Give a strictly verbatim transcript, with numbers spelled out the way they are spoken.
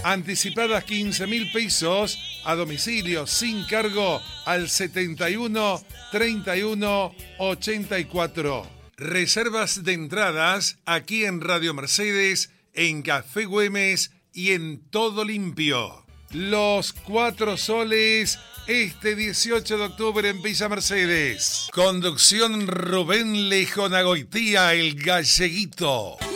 Anticipadas quince mil pesos a domicilio sin cargo al setenta y uno, treinta y uno, ochenta y cuatro. Reservas de entradas aquí en Radio Mercedes, en Café Güemes y en Todo Limpio. Los Cuatro Soles, este dieciocho de octubre en Villa Mercedes. Conducción Rubén Lejonagoitía, el galleguito.